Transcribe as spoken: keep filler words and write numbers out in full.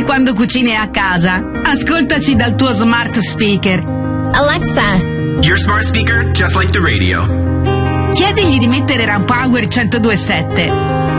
anche quando cucini a casa. Ascoltaci dal tuo smart speaker. Alexa, your smart speaker just like the radio. Chiedigli di mettere Rampower centodue e sette.